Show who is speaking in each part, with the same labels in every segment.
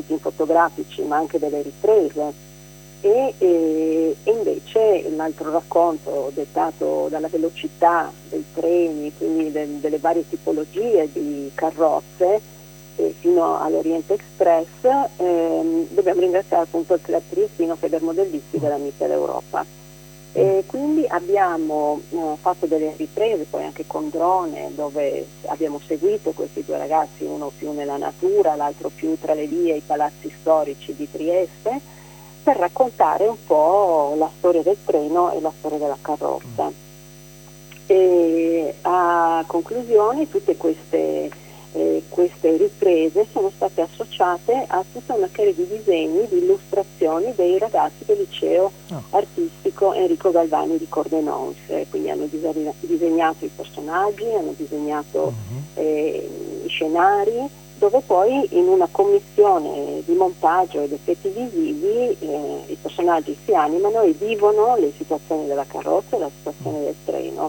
Speaker 1: shooting fotografici ma anche delle riprese. E invece l'altro racconto, dettato dalla velocità dei treni, quindi delle varie tipologie di carrozze, fino all'Oriente Express, dobbiamo ringraziare appunto il Club Triestino Federmodellisti della Mitteleuropa. E quindi abbiamo fatto delle riprese poi anche con drone, dove abbiamo seguito questi due ragazzi, uno più nella natura, l'altro più tra le vie e i palazzi storici di Trieste, per raccontare un po' la storia del treno e la storia della carrozza. E a conclusione tutte queste riprese sono state associate a tutta una serie di disegni, di illustrazioni dei ragazzi del liceo artistico Enrico Galvani di Cordenons. Quindi hanno disegnato i personaggi, hanno disegnato i scenari, dove poi in una commissione di montaggio ed effetti visivi i personaggi si animano e vivono le situazioni della carrozza e la situazione del treno.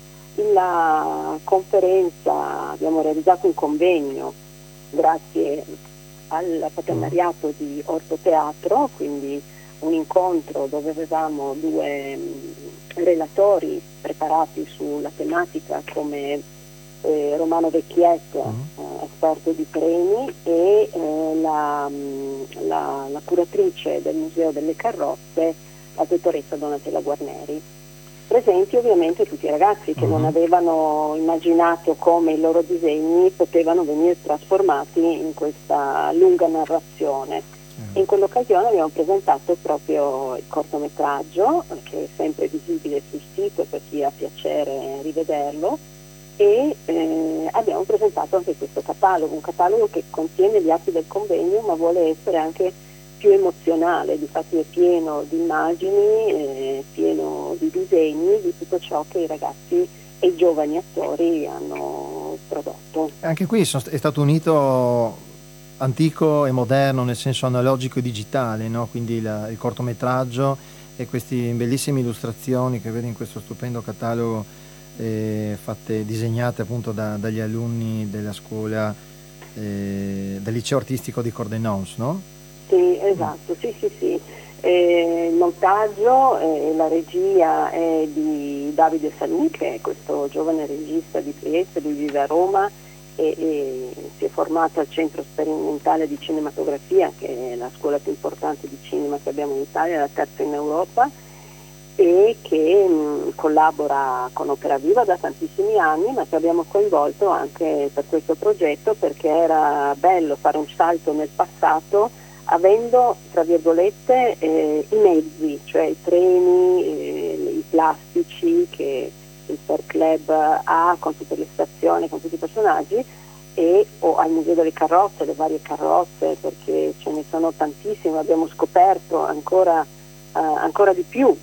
Speaker 1: La conferenza abbiamo realizzato un convegno grazie al partenariato di Ortoteatro, quindi un incontro dove avevamo due relatori preparati sulla tematica come Romano Vecchietto, esperto di treni, e la curatrice del Museo delle Carrozze, la dottoressa Donatella Guarneri. Presenti ovviamente tutti i ragazzi che non avevano immaginato come i loro disegni potevano venire trasformati in questa lunga narrazione. In quell'occasione abbiamo presentato proprio il cortometraggio, che è sempre visibile sul sito per chi ha piacere rivederlo, e abbiamo presentato anche questo catalogo, un catalogo che contiene gli atti del convegno ma vuole essere anche più emozionale, difatti è pieno di immagini, pieno di disegni di tutto ciò che i ragazzi e i giovani attori hanno prodotto.
Speaker 2: Anche qui è stato unito antico e moderno nel senso analogico e digitale, no? Quindi il cortometraggio e queste bellissime illustrazioni che vedi in questo stupendo catalogo disegnate appunto dagli alunni della scuola del liceo artistico di Cordenons, no?
Speaker 1: Sì, esatto, sì. Il montaggio e la regia è di Davide Salù, che è questo giovane regista di Trieste. Lui vive a Roma e si è formato al Centro Sperimentale di Cinematografia, che è la scuola più importante di cinema che abbiamo in Italia, la terza in Europa, e che collabora con Opera Viva da tantissimi anni, ma che abbiamo coinvolto anche per questo progetto perché era bello fare un salto nel passato avendo, tra virgolette, i mezzi, cioè i treni, i plastici che il Fair Club ha con tutte le stazioni, con tutti i personaggi, o al Museo delle Carrozze, le varie carrozze, perché ce ne sono tantissime. Abbiamo scoperto ancora di più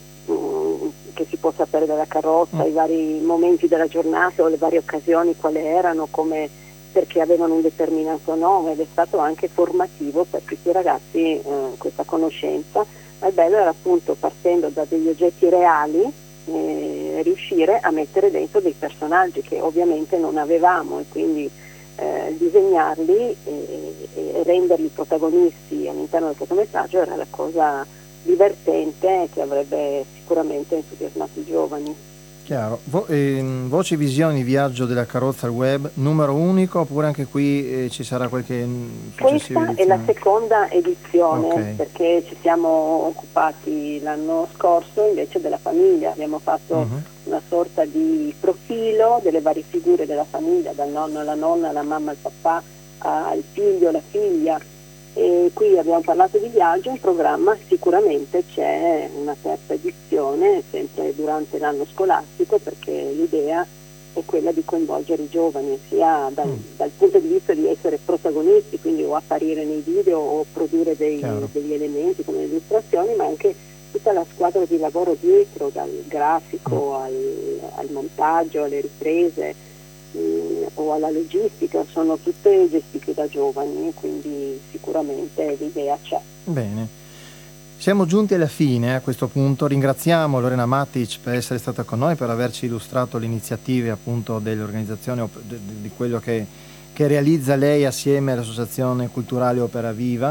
Speaker 1: che si può sapere della carrozza, i vari momenti della giornata o le varie occasioni quali erano, come perché avevano un determinato nome, ed è stato anche formativo per tutti i ragazzi questa conoscenza. Ma il bello era appunto, partendo da degli oggetti reali, riuscire a mettere dentro dei personaggi che ovviamente non avevamo, e quindi disegnarli e renderli protagonisti all'interno del cortometraggio era la cosa divertente che avrebbe sicuramente entusiasmato i giovani.
Speaker 2: Chiaro. Voci, visioni, viaggio della carrozza al web, numero unico, oppure anche qui ci sarà qualche successiva edizione?
Speaker 1: Questa è la seconda edizione,
Speaker 2: Okay.
Speaker 1: perché ci siamo occupati l'anno scorso invece della famiglia. Abbiamo fatto una sorta di profilo delle varie figure della famiglia, dal nonno alla nonna, alla mamma al papà, al figlio, alla figlia. E qui abbiamo parlato di viaggio. In programma sicuramente c'è una terza edizione sempre durante l'anno scolastico, perché l'idea è quella di coinvolgere i giovani sia dal punto di vista di essere protagonisti, quindi o apparire nei video o produrre degli elementi come le illustrazioni, ma anche tutta la squadra di lavoro dietro, dal grafico al montaggio, alle riprese o alla logistica, sono tutte gestite da giovani, quindi sicuramente l'idea c'è.
Speaker 2: Bene, siamo giunti alla fine a questo punto. Ringraziamo Lorena Matic per essere stata con noi, per averci illustrato le iniziative appunto dell'organizzazione di quello che realizza lei assieme all'Associazione Culturale Opera Viva.